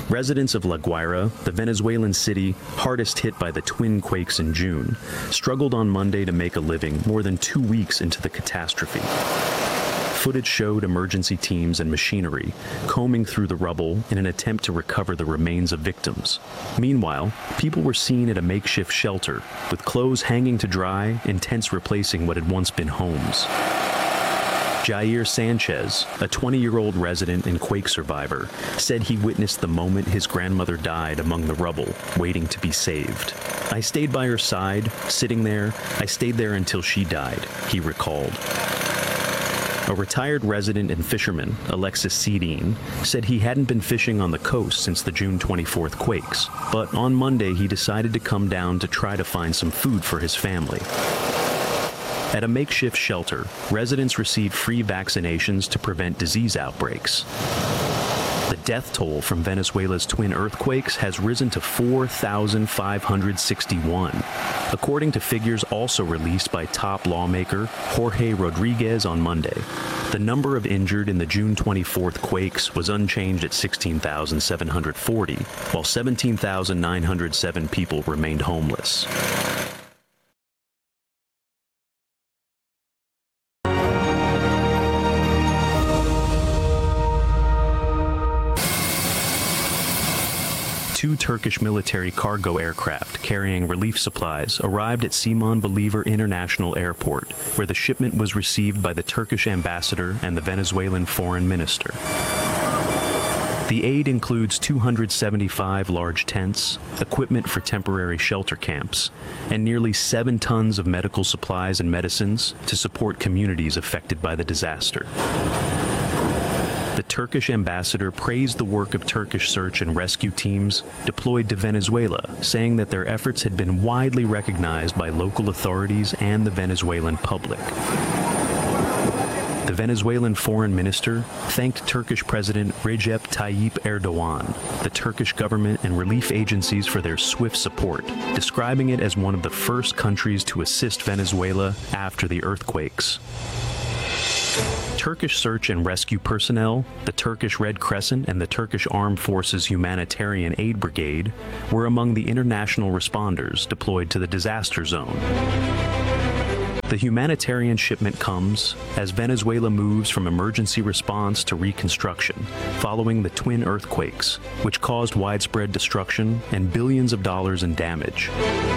Residents of La Guaira, the Venezuelan city hardest hit by the twin quakes in June, struggled on Monday to make a living more than 2 weeks into the catastrophe. Footage showed emergency teams and machinery combing through the rubble in an attempt to recover the remains of victims. Meanwhile, people were seen at a makeshift shelter, with clothes hanging to dry and tents replacing what had once been homes. Jair Sanchez, a 20-year-old resident and quake survivor, said he witnessed the moment his grandmother died among the rubble, waiting to be saved. "I stayed by her side, sitting there. I stayed there until she died," he recalled. A retired resident and fisherman, Alexis Sedin, said he hadn't been fishing on the coast since the June 24th quakes, but on Monday he decided to come down to try to find some food for his family. At a makeshift shelter, residents received free vaccinations to prevent disease outbreaks. The death toll from Venezuela's twin earthquakes has risen to 4,561, according to figures also released by top lawmaker Jorge Rodriguez on Monday. The number of injured in the June 24th quakes was unchanged at 16,740, while 17,907 people remained homeless. Two Turkish military cargo aircraft carrying relief supplies arrived at Simon Bolivar International Airport, where the shipment was received by the Turkish ambassador and the Venezuelan foreign minister. The aid includes 275 large tents, equipment for temporary shelter camps, and nearly 7 tons of medical supplies and medicines to support communities affected by the disaster. The Turkish ambassador praised the work of Turkish search and rescue teams deployed to Venezuela, saying that their efforts had been widely recognized by local authorities and the Venezuelan public. The Venezuelan foreign minister thanked Turkish President Recep Tayyip Erdogan, the Turkish government and relief agencies for their swift support, describing it as one of the first countries to assist Venezuela after the earthquakes. Turkish search and rescue personnel, the Turkish Red Crescent and the Turkish Armed Forces Humanitarian Aid Brigade were among the international responders deployed to the disaster zone. The humanitarian shipment comes as Venezuela moves from emergency response to reconstruction following the twin earthquakes, which caused widespread destruction and billions of dollars in damage.